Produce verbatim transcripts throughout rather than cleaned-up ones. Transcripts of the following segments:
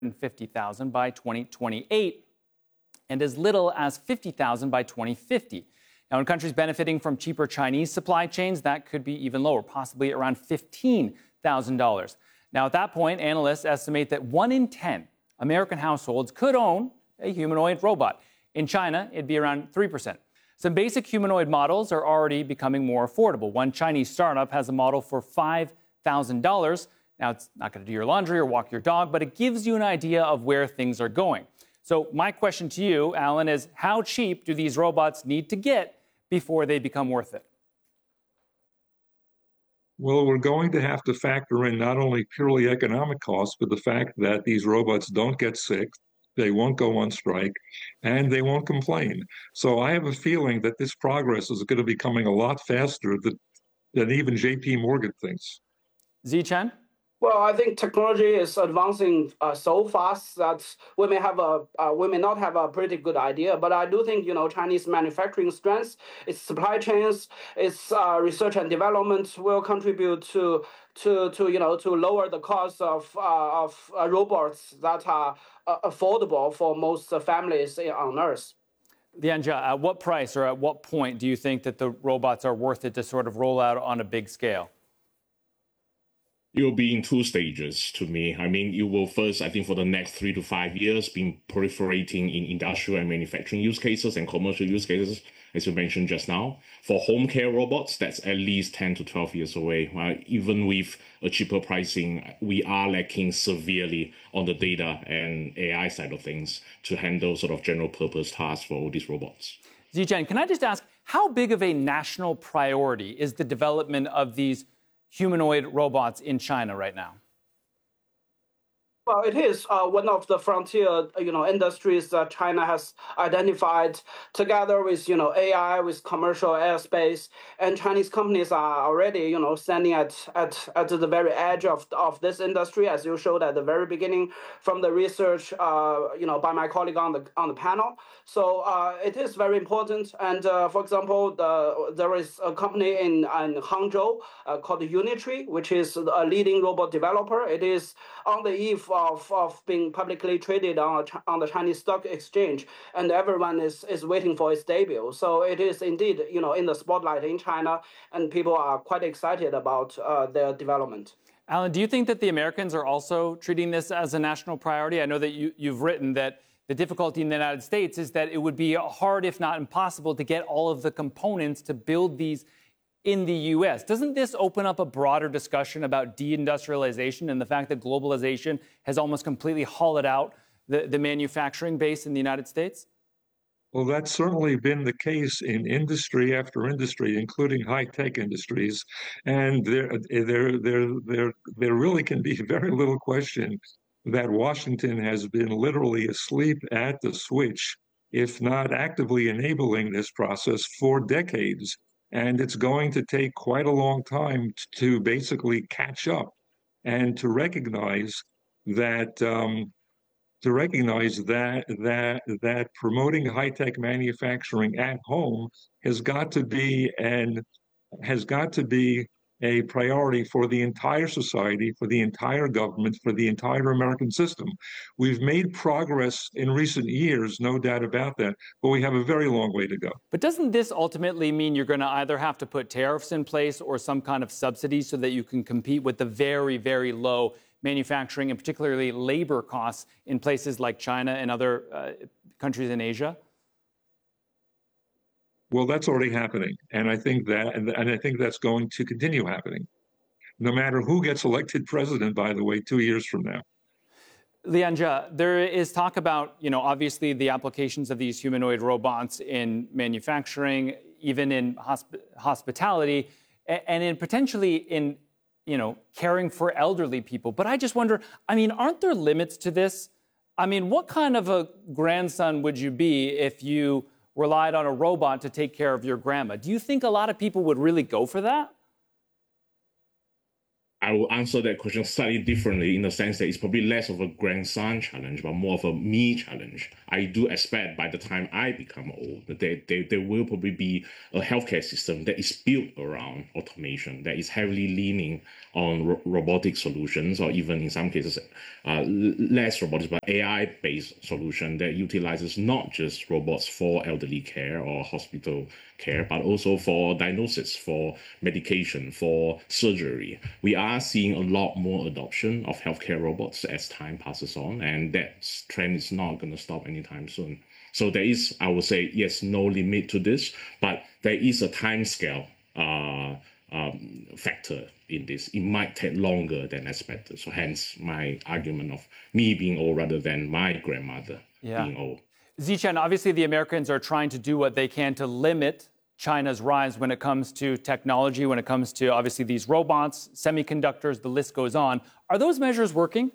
fifty thousand by twenty twenty-eight and as little as fifty thousand by twenty fifty. Now, in countries benefiting from cheaper Chinese supply chains, that could be even lower, possibly around fifteen thousand dollars. Now, at that point, analysts estimate that one in ten American households could own a humanoid robot. In China, it'd be around three percent. Some basic humanoid models are already becoming more affordable. One Chinese startup has a model for five thousand dollars. Now, it's not going to do your laundry or walk your dog, but it gives you an idea of where things are going. So my question to you, Alan, is how cheap do these robots need to get before they become worth it? Well, we're going to have to factor in not only purely economic costs, but the fact that these robots don't get sick, they won't go on strike, and they won't complain. So I have a feeling that this progress is going to be coming a lot faster than, than even J P Morgan thinks. Zichen? Well, I think technology is advancing uh, so fast that we may have a uh, we may not have a pretty good idea. But I do think you know Chinese manufacturing strengths, its supply chains, its uh, research and development will contribute to to to you know to lower the cost of uh, of uh, robots that are uh, affordable for most uh, families on Earth. Lianja, at what price or at what point do you think that the robots are worth it to sort of roll out on a big scale? It will be in two stages to me. I mean, it will first, I think, for the next three to five years, be proliferating in industrial and manufacturing use cases and commercial use cases, as you mentioned just now. For home care robots, that's at least ten to twelve years away. Right? Even with a cheaper pricing, we are lacking severely on the data and A I side of things to handle sort of general purpose tasks for all these robots. Zichen, can I just ask, how big of a national priority is the development of these humanoid robots in China right now? Well, it is uh, one of the frontier, you know, industries that China has identified together with, you know, A I, with commercial aerospace, and Chinese companies are already, you know, standing at at, at the very edge of, of this industry, as you showed at the very beginning from the research, uh, you know, by my colleague on the on the panel. So uh, it is very important. And uh, for example, the, there is a company in, in Hangzhou uh, called Unitree, which is a leading robot developer. It is on the eve Of, of being publicly traded on, on the Chinese stock exchange, and everyone is, is waiting for its debut. So it is indeed, you know, in the spotlight in China, and people are quite excited about uh, their development. Alan, do you think that the Americans are also treating this as a national priority? I know that you, you've written that the difficulty in the United States is that it would be hard, if not impossible, to get all of the components to build these in the U S. Doesn't this open up a broader discussion about deindustrialization and the fact that globalization has almost completely hollowed out the, the manufacturing base in the United States? Well, that's certainly been the case in industry after industry, including high-tech industries. And there, there, there, there, there really can be very little question that Washington has been literally asleep at the switch, if not actively enabling this process for decades. And it's going to take quite a long time to basically catch up and to recognize that um, to recognize that that that promoting high-tech manufacturing at home has got to be and has got to be a priority for the entire society, for the entire government, for the entire American system. We've made progress in recent years, no doubt about that, but we have a very long way to go. But doesn't this ultimately mean you're going to either have to put tariffs in place or some kind of subsidies so that you can compete with the very, very low manufacturing and particularly labor costs in places like China and other uh, countries in Asia? Well, that's already happening, and I think that, and, and I think that's going to continue happening, no matter who gets elected president, by the way, two years from now. Lianja, there is talk about, you know, obviously the applications of these humanoid robots in manufacturing, even in hosp- hospitality, and, and in potentially in, you know, caring for elderly people. But I just wonder, I mean, aren't there limits to this? I mean, what kind of a grandson would you be if you relied on a robot to take care of your grandma? Do you think a lot of people would really go for that? I will answer that question slightly differently in the sense that it's probably less of a grandson challenge, but more of a me challenge. I do expect by the time I become old, that there, there, there will probably be a healthcare system that is built around automation, that is heavily leaning on ro- robotic solutions, or even in some cases, uh, less robotics, but A I-based solution that utilizes not just robots for elderly care or hospital care, but also for diagnosis, for medication, for surgery. We are seeing a lot more adoption of healthcare robots as time passes on, and that trend is not going to stop anytime soon. So there is, I would say, yes, no limit to this, but there is a time scale uh, um, factor in this. It might take longer than expected. So hence my argument of me being old rather than my grandmother yeah. being old. Ziqian, obviously the Americans are trying to do what they can to limit China's rise when it comes to technology, when it comes to obviously these robots, semiconductors, the list goes on. Are those measures working?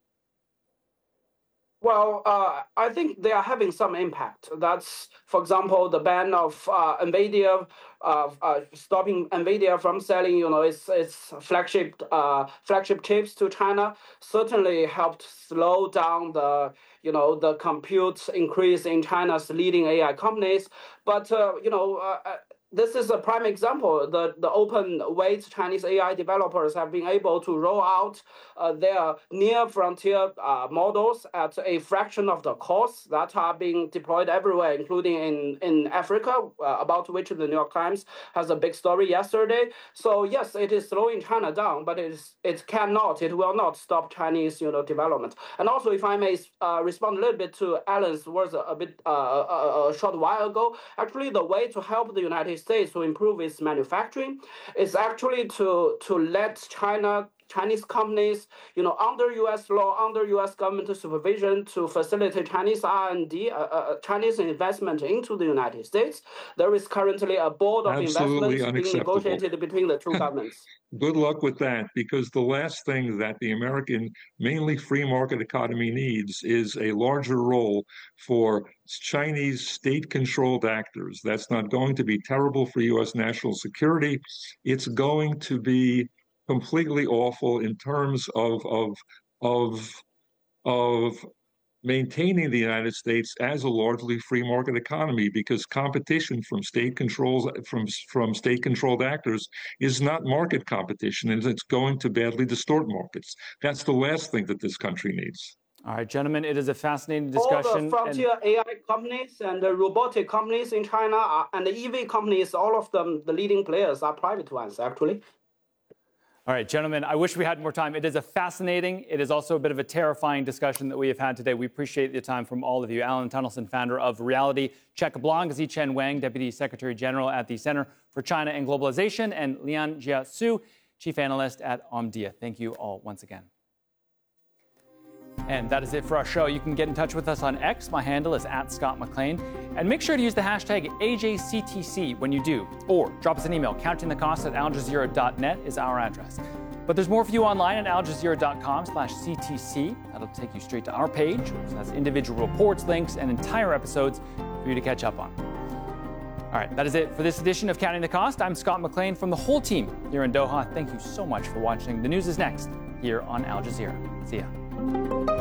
Well, uh, I think they are having some impact. That's, for example, the ban of uh, NVIDIA, uh, uh, stopping NVIDIA from selling, you know, its its flagship uh, flagship chips to China, certainly helped slow down the, you know, the compute increase in China's leading A I companies. But uh, you know. Uh, This is a prime example. The, the open weight Chinese A I developers have been able to roll out uh, their near frontier uh, models at a fraction of the costs that are being deployed everywhere, including in, in Africa, uh, about which the New York Times has a big story yesterday. So yes, it is slowing China down, but it, is, it cannot, it will not stop Chinese you know, development. And also, if I may uh, respond a little bit to Alan's words a, a bit uh, a, a short while ago, actually the way to help the United States to improve its manufacturing is actually to to let China Chinese companies, you know, under U S law, under U S government supervision, to facilitate Chinese R and D, uh, uh, Chinese investment into the United States. There is currently a board of Absolutely investments being negotiated between the two governments. Good luck with that, because the last thing that the American, mainly free market economy needs is a larger role for Chinese state-controlled actors. That's not going to be terrible for U S national security. It's going to be completely awful in terms of of of of maintaining the United States as a largely free market economy, because competition from state controls from from state controlled actors is not market competition, and it's going to badly distort markets. That's the last thing that this country needs. All right, gentlemen, it is a fascinating discussion. All the frontier and... A I companies and the robotic companies in China are, and the E V companies, all of them, the leading players are private ones, actually. All right, gentlemen, I wish we had more time. It is a fascinating, it is also a bit of a terrifying discussion that we have had today. We appreciate the time from all of you. Alan Tunnelson, founder of Reality Check Blanc, Ziqian Wang, Deputy Secretary General at the Center for China and Globalization, and Lian Jia Su, Chief Analyst at Omdia. Thank you all once again. And that is it for our show. You can get in touch with us on X. My handle is at Scott McLean. And make sure to use the hashtag A J C T C when you do. Or drop us an email. Counting the cost at al jazeera dot net is our address. But there's more for you online at al jazeera dot com slash C T C. That'll take you straight to our page, which has individual reports, links, and entire episodes for you to catch up on. All right, that is it for this edition of Counting the Cost. I'm Scott McLean from the whole team here in Doha. Thank you so much for watching. The news is next here on Al Jazeera. See ya.